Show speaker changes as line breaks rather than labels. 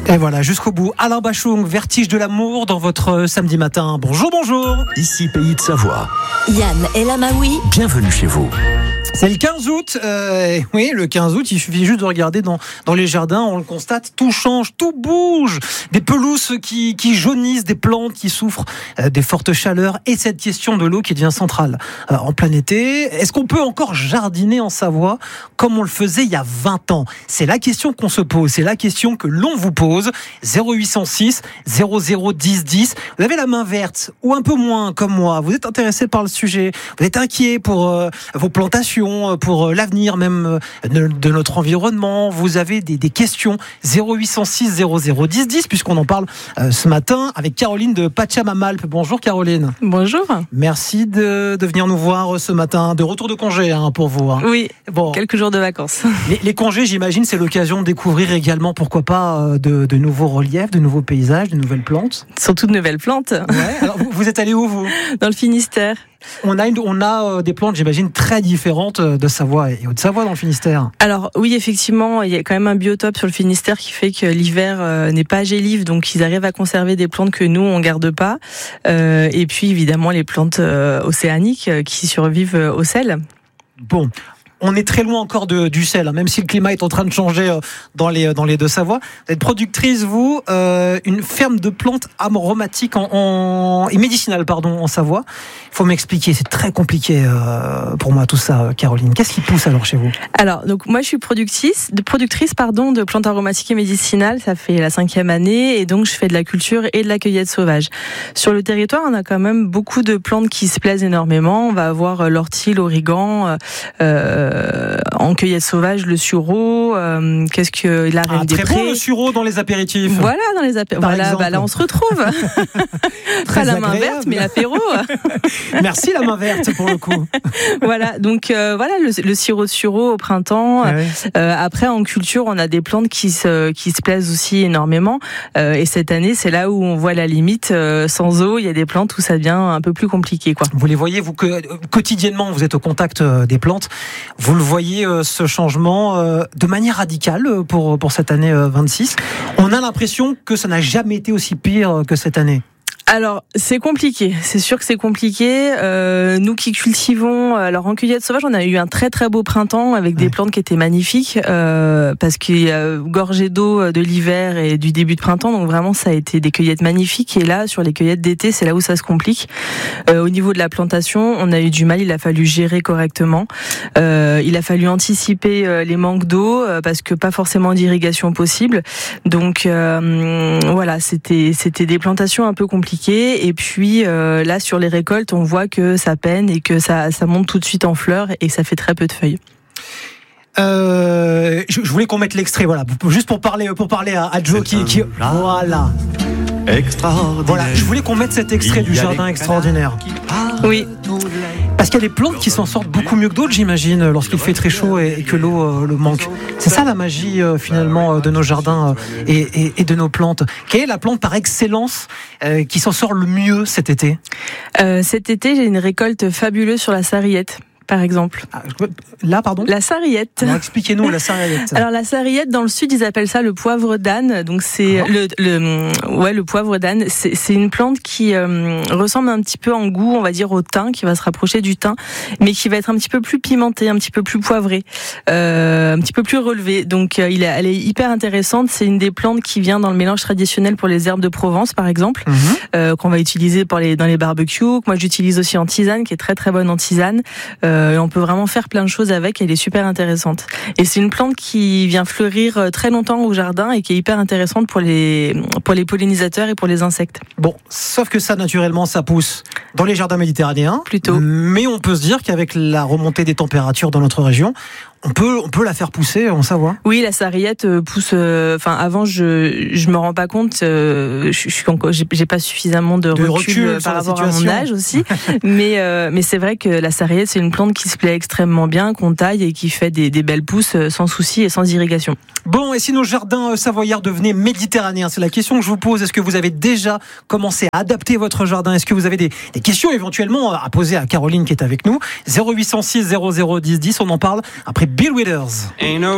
Et voilà, jusqu'au bout. Alain Bachung, Vertige de l'amour dans votre samedi matin. Bonjour.
Ici Pays de Savoie.
Yann El Amaoui.
Bienvenue chez vous.
C'est le 15 août. Oui, le 15 août, il suffit juste de regarder dans les jardins, on le constate, tout change, tout bouge. Des pelouses qui jaunissent, des plantes qui souffrent des fortes chaleurs et cette question de l'eau qui devient centrale en plein été. Est-ce qu'on peut encore jardiner en Savoie comme on le faisait il y a 20 ans ? C'est la question qu'on se pose, c'est la question que l'on vous pose. 0806 0010 10. Vous avez la main verte ou un peu moins comme moi. Vous êtes intéressé par le sujet. Vous êtes inquiet pour vos plantations, pour l'avenir même de notre environnement. Vous avez des questions. 0806 0010 10 puisqu'on en parle ce matin avec Caroline de Pachamamalp. Bonjour Caroline.
Bonjour.
Merci de venir nous voir ce matin. De retour de congé pour vous.
Oui, bon. Quelques jours de vacances.
Les congés, j'imagine, c'est l'occasion de découvrir également, pourquoi pas, de nouveaux reliefs, de nouveaux paysages, de nouvelles plantes.
Surtout de nouvelles plantes.
Ouais. Alors, vous êtes allé où, vous ?
Dans le Finistère.
On a des plantes, j'imagine, très différentes de Savoie et Haute-Savoie dans le Finistère.
Alors oui, effectivement, il y a quand même un biotope sur le Finistère qui fait que l'hiver n'est pas gélif, donc ils arrivent à conserver des plantes que nous, on garde pas. Et puis évidemment, les plantes océaniques qui survivent au sel.
Bon. On est très loin encore du sel, même si le climat est en train de changer dans les Deux-Savoie. Vous êtes productrice, vous, une ferme de plantes aromatiques et médicinales, en Savoie. Il faut m'expliquer, c'est très compliqué pour moi tout ça, Caroline. Qu'est-ce qui pousse alors chez vous ?
Alors, donc moi je suis productrice de plantes aromatiques et médicinales. Ça fait la 5e année et donc je fais de la culture et de la cueillette sauvage. Sur le territoire, on a quand même beaucoup de plantes qui se plaisent énormément. On va avoir l'ortie, l'origan. En cueillette sauvage, le sureau, qu'est-ce que la reine des prés.
Très bon le sureau dans les apéritifs.
Voilà, dans les apéritifs. Voilà, là on se retrouve. Pas la main verte, mais l'apéro.
Merci la main verte pour le coup.
Voilà, donc voilà le sirop de sureau au printemps.
Ouais.
Après en culture, on a des plantes qui se plaisent aussi énormément. Et cette année, c'est là où on voit la limite. Sans eau, il y a des plantes où ça devient un peu plus compliqué, quoi.
Vous les voyez, vous que quotidiennement vous êtes au contact des plantes. Vous le voyez, ce changement de manière radicale pour cette année 26. On a l'impression que ça n'a jamais été aussi pire que cette année.
Alors, c'est compliqué. C'est sûr que c'est compliqué. Nous qui cultivons, alors en cueillette sauvage, on a eu un très très beau printemps avec des plantes qui étaient magnifiques parce qu'il y a gorgé d'eau de l'hiver et du début de printemps. Donc vraiment, ça a été des cueillettes magnifiques. Et là, sur les cueillettes d'été, c'est là où ça se complique. Au niveau de la plantation, on a eu du mal. Il a fallu gérer correctement. Il a fallu anticiper les manques d'eau parce que pas forcément d'irrigation possible. Donc voilà, c'était des plantations un peu compliquées. Et puis là sur les récoltes on voit que ça peine et que ça monte tout de suite en fleurs et que ça fait très peu de feuilles.
Je voulais qu'on mette l'extrait, voilà, juste pour parler à Joe qui voilà.
Extraordinaire.
Voilà, je voulais qu'on mette cet extrait du jardin extraordinaire.
Oui.
Parce qu'il y a des plantes qui s'en sortent beaucoup mieux que d'autres, j'imagine, lorsqu'il fait très chaud et que l'eau le manque. C'est ça la magie finalement de nos jardins et de nos plantes. Quelle est la plante par excellence qui s'en sort le mieux cet été ?
Cet été, j'ai une récolte fabuleuse sur la sarriette. Par exemple.
Là, pardon ?
La sarriette.
Alors, expliquez-nous la sarriette.
Alors la sarriette, dans le sud, ils appellent ça le poivre d'âne. Donc c'est le poivre d'âne. C'est une plante qui ressemble un petit peu en goût, on va dire au thym, qui va se rapprocher du thym, mais qui va être un petit peu plus pimentée, un petit peu plus poivrée, un petit peu plus relevée. Donc elle est hyper intéressante. C'est une des plantes qui vient dans le mélange traditionnel pour les herbes de Provence, par exemple, qu'on va utiliser dans les barbecues. Que moi j'utilise aussi en tisane, qui est très très bonne en tisane. Et on peut vraiment faire plein de choses avec, elle est super intéressante. Et c'est une plante qui vient fleurir très longtemps au jardin et qui est hyper intéressante pour les pollinisateurs et pour les insectes.
Bon, sauf que ça, naturellement, ça pousse dans les jardins méditerranéens.
Plutôt.
Mais on peut se dire qu'avec la remontée des températures dans notre région, on peut la faire pousser en Savoie.
Oui, la sarriette pousse. Avant, je me rends pas compte. J'ai pas suffisamment de recul par rapport à mon âge aussi. mais c'est vrai que la sarriette, c'est une plante qui se plaît extrêmement bien, qu'on taille et qui fait des belles pousses sans souci et sans irrigation.
Bon, et si nos jardins savoyards devenaient méditerranéens, c'est la question que je vous pose. Est-ce que vous avez déjà commencé à adapter votre jardin ? Est-ce que vous avez des questions éventuellement à poser à Caroline qui est avec nous ? 0806 0010 10, on en parle après Bill Withers.